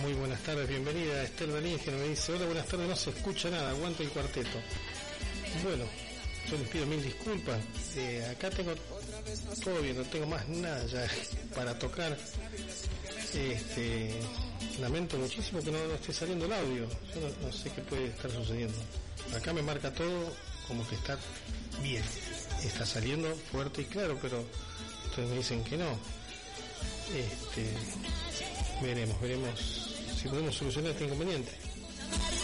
Muy buenas tardes, bienvenida Esther Dalín, que me dice: hola, buenas tardes, no se escucha nada, aguanto el cuarteto. Bueno, yo les pido mil disculpas. Acá tengo todo bien, no tengo más nada ya para tocar. Lamento muchísimo que no esté saliendo el audio. Yo no sé qué puede estar sucediendo. Acá me marca todo como que está bien, está saliendo fuerte y claro, pero ustedes me dicen que no. Veremos si podemos solucionar este inconveniente.